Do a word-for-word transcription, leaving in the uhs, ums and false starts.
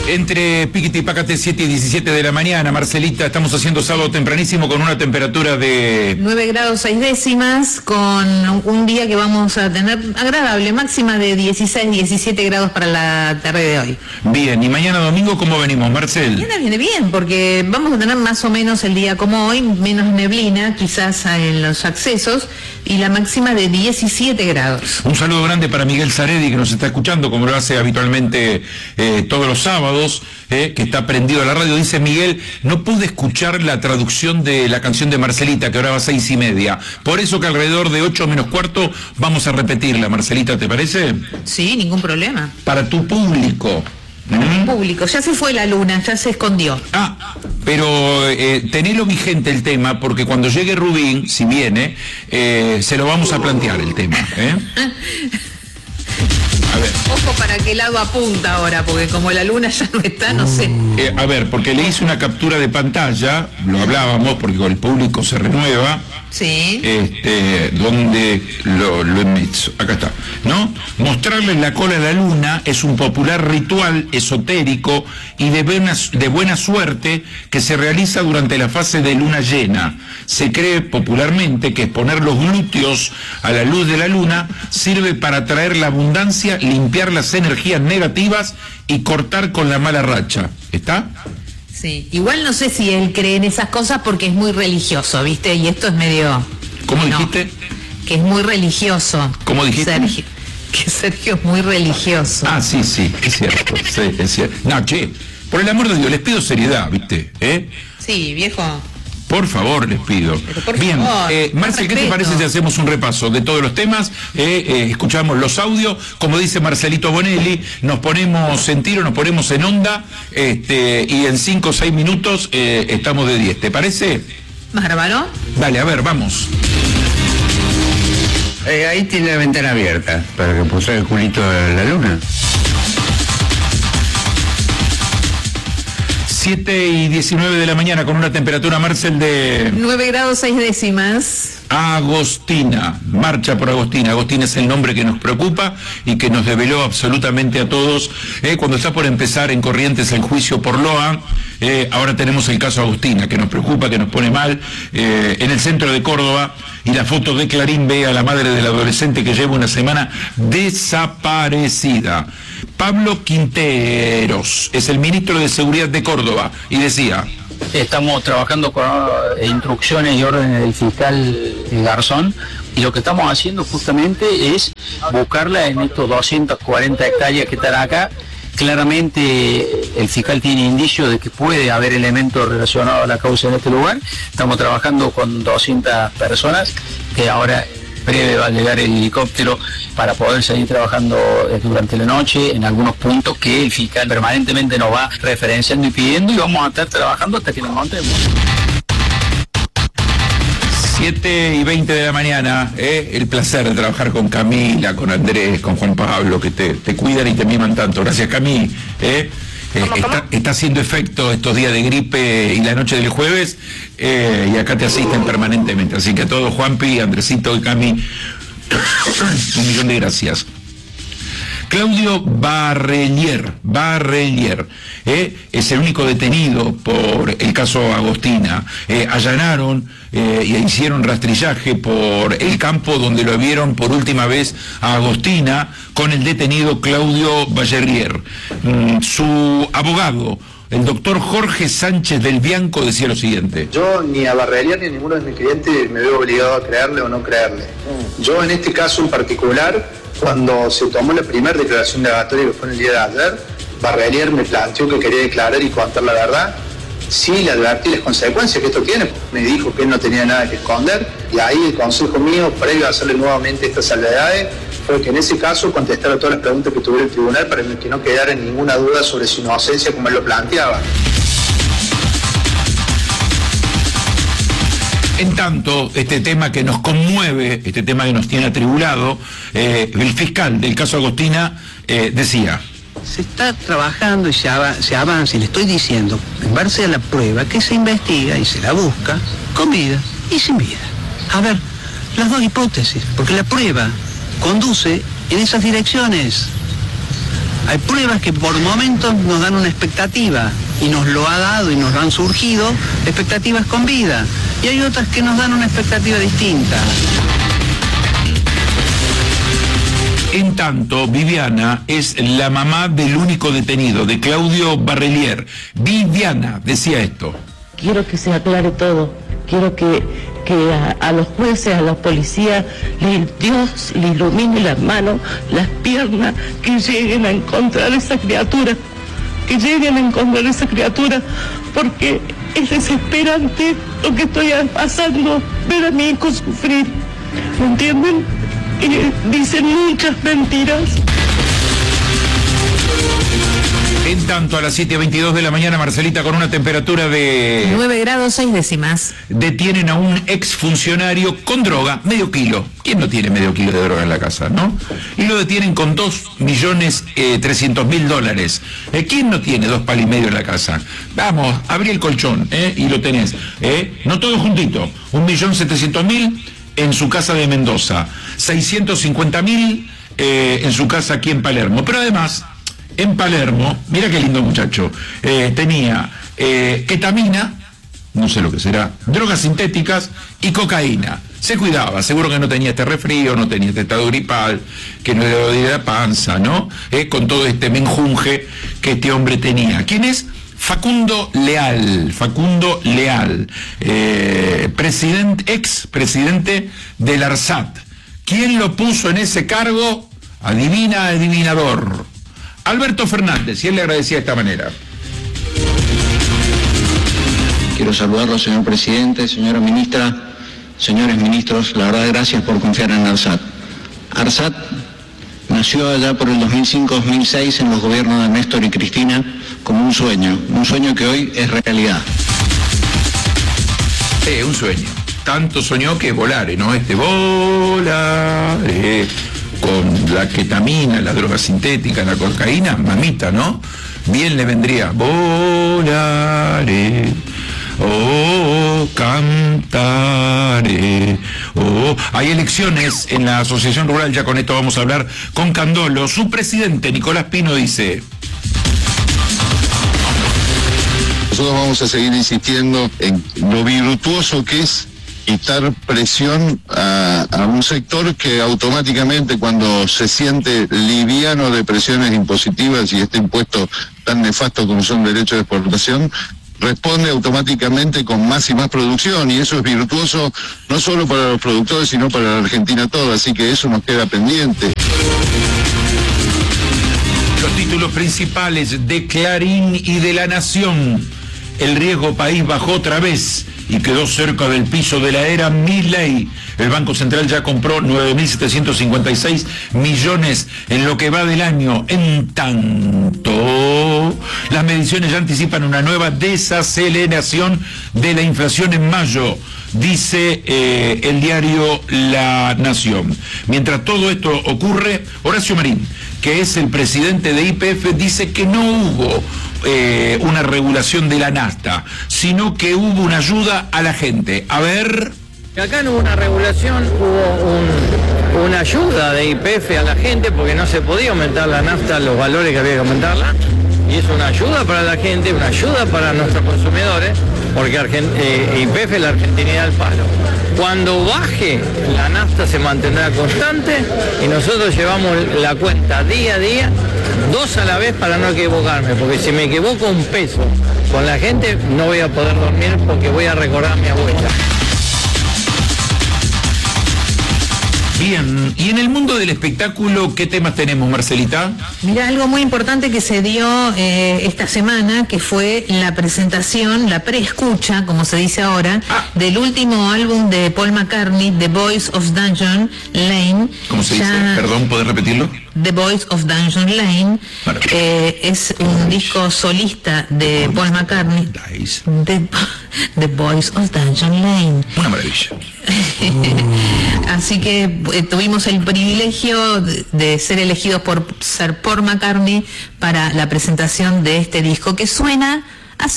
Entre Piquete y Pácate, siete y diecisiete de la mañana, Marcelita, estamos haciendo sábado tempranísimo con una temperatura de... nueve grados seis décimas, con un día que vamos a tener agradable, máxima de dieciséis, diecisiete grados para la tarde de hoy. Bien, y mañana domingo, ¿cómo venimos, Marcel? Mañana viene bien, porque vamos a tener más o menos el día como hoy, menos neblina, quizás en los accesos, y la máxima de diecisiete grados. Un saludo grande para Miguel Zaredi, que nos está escuchando, como lo hace habitualmente eh, todos los sábados, eh, que está prendido a la radio. Dice Miguel, no pude escuchar la traducción de la canción de Marcelita, que ahora va a seis y media. Por eso que alrededor de ocho menos cuarto vamos a repetirla, Marcelita, ¿te parece? Sí, ningún problema. Para tu público. Para ¿Mm? el público, ya se fue la luna, ya se escondió. Ah, pero eh, tenelo vigente el tema, porque cuando llegue Rubín, si viene, eh, se lo vamos a plantear el tema, ¿eh? A ver. Ojo para qué lado apunta ahora, porque como la luna ya no está, no sé. Eh, a ver, porque le hice una captura de pantalla, lo hablábamos, porque con el público se renueva. Sí. Este, donde lo, lo emito. Acá está, ¿no? Mostrarle la cola a la luna es un popular ritual esotérico y de buena, de buena suerte que se realiza durante la fase de luna llena. Se cree popularmente que exponer los glúteos a la luz de la luna sirve para atraer la abundancia, limpiar las energías negativas y cortar con la mala racha. ¿Está? Sí, igual no sé si él cree en esas cosas porque es muy religioso, ¿viste? Y esto es medio... ¿Cómo no, dijiste? Que es muy religioso. ¿Cómo dijiste? Sergio, que Sergio es muy religioso. Ah, sí, sí, es cierto, sí, es cierto. No, che, por el amor de Dios, les pido seriedad, ¿viste? ¿Eh? Sí, viejo. Por favor, les pido. Por Bien, favor, eh, Marcel, ¿qué te parece si hacemos un repaso de todos los temas? Eh, eh, escuchamos los audios, como dice Marcelito Bonelli, nos ponemos en tiro, nos ponemos en onda, este, y en cinco o seis minutos eh, estamos de diez. ¿Te parece? Bárbaro. Dale, a ver, vamos. Eh, ahí tiene la ventana abierta, para que pusiera el culito de la luna. siete y diecinueve de la mañana con una temperatura, Marcel, de... nueve grados seis décimas. Agostina, marcha por Agostina. Agostina es el nombre que nos preocupa y que nos develó absolutamente a todos. Eh, cuando está por empezar en Corrientes el juicio por Loa, eh, ahora tenemos el caso Agostina, que nos preocupa, que nos pone mal. Eh, en el centro de Córdoba, y la foto de Clarín ve a la madre del adolescente que lleva una semana desaparecida. Pablo Quinteros es el ministro de Seguridad de Córdoba y decía... Estamos trabajando con instrucciones y órdenes del fiscal Garzón, y lo que estamos haciendo justamente es buscarla en estos doscientas cuarenta hectáreas que están acá. Claramente el fiscal tiene indicios de que puede haber elementos relacionados a la causa en este lugar. Estamos trabajando con doscientas personas, que ahora breve va a llegar el helicóptero para poder seguir trabajando durante la noche en algunos puntos que el fiscal permanentemente nos va referenciando y pidiendo, y vamos a estar trabajando hasta que nos montemos. siete y veinte de la mañana, ¿eh? El placer de trabajar con Camila, con Andrés, con Juan Pablo, que te, te cuidan y te miman tanto. Gracias, Cami. ¿eh? Eh, está, está haciendo efecto estos días de gripe y la noche del jueves, eh, y acá te asisten permanentemente. Así que a todos, Juanpi, Andresito y Cami, un millón de gracias. Claudio Barrelier, Barrelier, eh, es el único detenido por el caso Agostina. Eh, allanaron eh, y hicieron rastrillaje por el campo donde lo vieron por última vez a Agostina con el detenido Claudio Barrelier. Mm, su abogado, el doctor Jorge Sánchez del Bianco, decía lo siguiente: yo ni a Barrelier ni a ninguno de mis clientes me veo obligado a creerle o no creerle. Yo en este caso en particular, cuando se tomó la primera declaración degradatoria, que fue en el día de ayer, Barrelier me planteó que quería declarar y contar la verdad. Sí, le advertí las consecuencias que esto tiene, me dijo que él no tenía nada que esconder, y ahí el consejo mío, previo a hacerle nuevamente estas salvedades, fue que en ese caso contestara todas las preguntas que tuviera el tribunal para que no quedara ninguna duda sobre su inocencia como él lo planteaba. En tanto, este tema que nos conmueve, este tema que nos tiene atribulado, eh, el fiscal del caso Agostina eh, decía: se está trabajando y se, av se avanza, y le estoy diciendo, en base a la prueba, que se investiga y se la busca con vida y sin vida. A ver, las dos hipótesis, porque la prueba conduce en esas direcciones. Hay pruebas que por momentos nos dan una expectativa, y nos lo ha dado y nos han surgido expectativas con vida, y hay otras que nos dan una expectativa distinta. En tanto, Viviana es la mamá del único detenido, de Claudio Barrelier. Viviana decía esto. Quiero que se aclare todo, quiero que, que a, a los jueces, a los policías, le, Dios le ilumine las manos, las piernas, que lleguen a encontrar esa criatura, que lleguen a encontrar esa criatura, porque es desesperante lo que estoy pasando, ver a mi hijo sufrir, ¿me entienden? Y dicen muchas mentiras. En tanto, a las siete y veintidós de la mañana, Marcelita, con una temperatura de nueve grados seis décimas. Detienen a un exfuncionario con droga, medio kilo. ¿Quién no tiene medio kilo de droga en la casa, no? Y lo detienen con dos millones trescientos mil dólares. Eh, ¿Quién no tiene dos palos y medio en la casa? Vamos, abrí el colchón, ¿eh? Y lo tenés. ¿eh? No todo juntito. Un millón setecientos mil en su casa de Mendoza. seiscientos cincuenta mil eh, en su casa aquí en Palermo. Pero además, en Palermo, mira qué lindo muchacho, eh, tenía eh, ketamina, no sé lo que será, drogas sintéticas y cocaína. Se cuidaba, seguro que no tenía este resfrío, no tenía este estado gripal, que no le dolía la panza, ¿no? Eh, con todo este menjunje que este hombre tenía. ¿Quién es? Facundo Leal, Facundo Leal, eh, presidente, ex presidente del ARSAT. ¿Quién lo puso en ese cargo? Adivina, adivinador. Alberto Fernández, y él le agradecía de esta manera. Quiero saludarlo, señor presidente, señora ministra, señores ministros, la verdad, gracias por confiar en ARSAT. ARSAT nació allá por el dos mil cinco dos mil seis en los gobiernos de Néstor y Cristina como un sueño, un sueño que hoy es realidad. Eh, un sueño. Tanto soñó que volare, ¿no? Este volare con la ketamina, la droga sintética, la cocaína, mamita, ¿no? Bien le vendría volare, oh, cantaré, oh. Hay elecciones en la Asociación Rural, ya con esto vamos a hablar con Candolo. Su presidente, Nicolás Pino, dice: nosotros vamos a seguir insistiendo en lo virtuoso que es quitar presión a, a un sector que automáticamente, cuando se siente liviano de presiones impositivas y este impuesto tan nefasto como son derechos de exportación, responde automáticamente con más y más producción, y eso es virtuoso no solo para los productores sino para la Argentina toda, así que eso nos queda pendiente. Los títulos principales de Clarín y de La Nación. El riesgo país bajó otra vez y quedó cerca del piso de la era Milei. El Banco Central ya compró nueve mil setecientos cincuenta y seis millones en lo que va del año. En tanto, las mediciones ya anticipan una nueva desaceleración de la inflación en mayo, dice eh, el diario La Nación. Mientras todo esto ocurre, Horacio Marín, que es el presidente de Y P F, dice que no hubo eh, una regulación de la nafta, sino que hubo una ayuda a la gente. A ver... Acá no hubo una regulación, hubo un, una ayuda de Y P F a la gente porque no se podía aumentar la nafta, los valores que había que aumentarla, y es una ayuda para la gente, una ayuda para nuestros consumidores, porque Argent eh, Y P F es la argentinidad al palo. Cuando baje, la nafta se mantendrá constante y nosotros llevamos la cuenta día a día, dos a la vez para no equivocarme, porque si me equivoco un peso con la gente no voy a poder dormir porque voy a recordar a mi abuela. Bien, y en el mundo del espectáculo, ¿qué temas tenemos, Marcelita? Mira, algo muy importante que se dio eh, esta semana, que fue la presentación, la preescucha, como se dice ahora, ah. del último álbum de Paul McCartney, The Boys of Dungeon Lane. ¿Cómo se ya... dice? Perdón, ¿podés repetirlo? The Boys of Dungeon Lane, eh, es un disco solista de Paul McCartney. The, The Boys of Dungeon Lane. Una maravilla. Así que eh, tuvimos el privilegio de, de ser elegidos por ser Paul McCartney para la presentación de este disco, que suena